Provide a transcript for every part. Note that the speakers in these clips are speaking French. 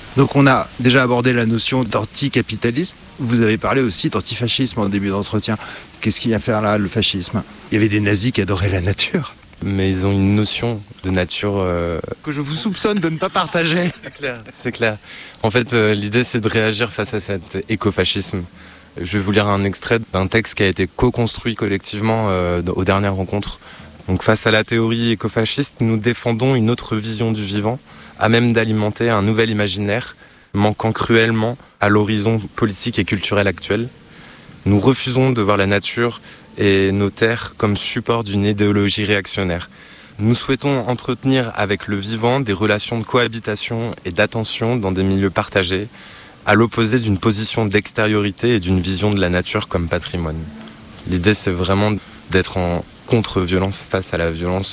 Donc on a déjà abordé la notion d'anticapitalisme. Vous avez parlé aussi d'antifascisme en début d'entretien. Qu'est-ce qu'il y a à faire là, le fascisme ? Il y avait des nazis qui adoraient la nature. Mais ils ont une notion de nature... Que je vous soupçonne de ne pas partager. C'est clair. En fait, l'idée, c'est de réagir face à cet écofascisme. Je vais vous lire un extrait d'un texte qui a été co-construit collectivement aux dernières rencontres. Donc, face à la théorie écofasciste, nous défendons une autre vision du vivant, à même d'alimenter un nouvel imaginaire, manquant cruellement à l'horizon politique et culturel actuel. Nous refusons de voir la nature et nos terres comme support d'une idéologie réactionnaire. Nous souhaitons entretenir avec le vivant des relations de cohabitation et d'attention dans des milieux partagés, à l'opposé d'une position d'extériorité et d'une vision de la nature comme patrimoine. L'idée, c'est vraiment d'être en contre-violence face à la violence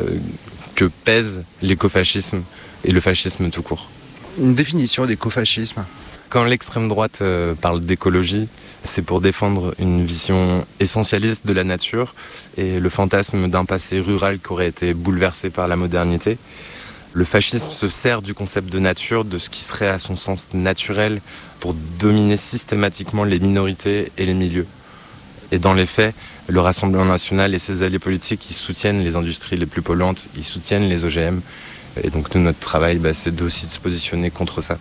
que pèse l'écofascisme et le fascisme tout court. Une définition d'écofascisme. Quand l'extrême droite parle d'écologie, c'est pour défendre une vision essentialiste de la nature et le fantasme d'un passé rural qui aurait été bouleversé par la modernité. Le fascisme se sert du concept de nature, de ce qui serait à son sens naturel, pour dominer systématiquement les minorités et les milieux. Et dans les faits, le Rassemblement national et ses alliés politiques, ils soutiennent les industries les plus polluantes, ils soutiennent les OGM. Et donc nous, notre travail, c'est aussi de se positionner contre ça.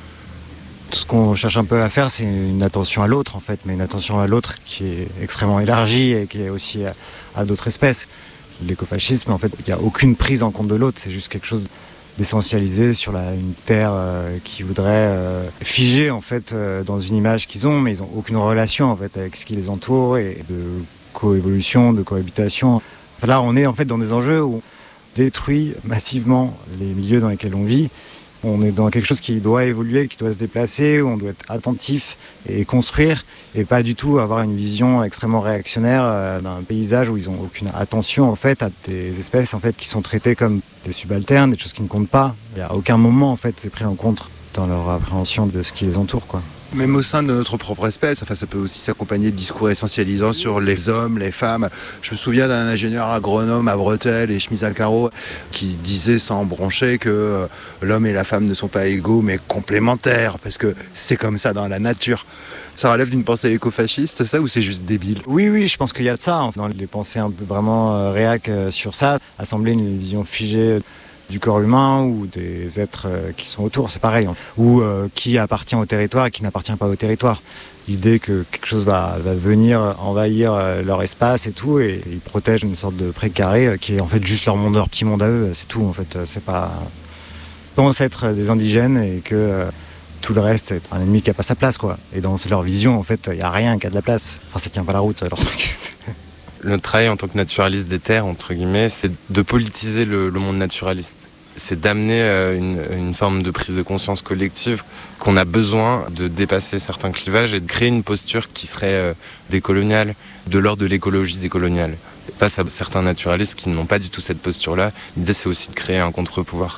Tout ce qu'on cherche un peu à faire, c'est une attention à l'autre, en fait, mais une attention à l'autre qui est extrêmement élargie et qui est aussi à d'autres espèces. L'écofascisme, en fait, il n'y a aucune prise en compte de l'autre, c'est juste quelque chose d'essentialisé sur une terre qui voudrait figer, en fait, dans une image qu'ils ont, mais ils n'ont aucune relation, en fait, avec ce qui les entoure et de coévolution, de cohabitation. Là, on est, en fait, dans des enjeux où on détruit massivement les milieux dans lesquels on vit. On est dans quelque chose qui doit évoluer, qui doit se déplacer, où on doit être attentif et construire, et pas du tout avoir une vision extrêmement réactionnaire d'un paysage où ils n'ont aucune attention en fait à des espèces en fait qui sont traitées comme des subalternes, des choses qui ne comptent pas. Il n'y a aucun moment en fait c'est pris en compte dans leur appréhension de ce qui les entoure, quoi. Même au sein de notre propre espèce, ça peut aussi s'accompagner de discours essentialisants sur les hommes, les femmes. Je me souviens d'un ingénieur agronome à Bretelles et chemise à carreaux qui disait sans broncher que l'homme et la femme ne sont pas égaux mais complémentaires parce que c'est comme ça dans la nature. Ça relève d'une pensée écofasciste, ça, ou c'est juste débile ? Oui, je pense qu'il y a de ça, dans les pensées un peu vraiment réac sur ça. Assembler une vision figée du corps humain ou des êtres qui sont autour, c'est pareil. Ou qui appartient au territoire et qui n'appartient pas au territoire. L'idée que quelque chose va venir envahir leur espace et tout, et ils protègent une sorte de précaré qui est en fait juste leur petit monde à eux, c'est tout en fait. C'est pas... Ils pensent être des indigènes et que tout le reste est un ennemi qui n'a pas sa place, quoi. Et dans leur vision, en fait, il n'y a rien qui a de la place. Enfin, ça tient pas la route, leur truc. Notre travail en tant que naturaliste des terres, entre guillemets, c'est de politiser le monde naturaliste. C'est d'amener une forme de prise de conscience collective qu'on a besoin de dépasser certains clivages et de créer une posture qui serait décoloniale, de l'ordre de l'écologie décoloniale. Face à certains naturalistes qui n'ont pas du tout cette posture-là, l'idée c'est aussi de créer un contre-pouvoir.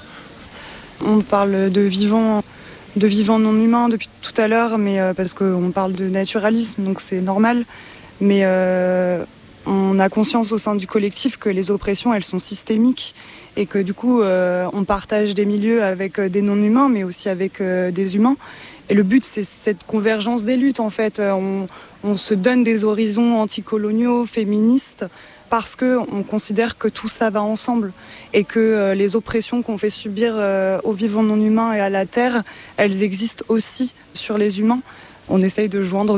On parle de vivants non humains depuis tout à l'heure, mais parce qu'on parle de naturalisme, donc c'est normal. Mais on a conscience au sein du collectif que les oppressions, elles sont systémiques et que du coup, on partage des milieux avec des non-humains, mais aussi avec des humains. Et le but, c'est cette convergence des luttes, en fait. On se donne des horizons anticoloniaux, féministes, parce qu'on considère que tout ça va ensemble et que les oppressions qu'on fait subir aux vivants non humains et à la terre, elles existent aussi sur les humains. On essaye de joindre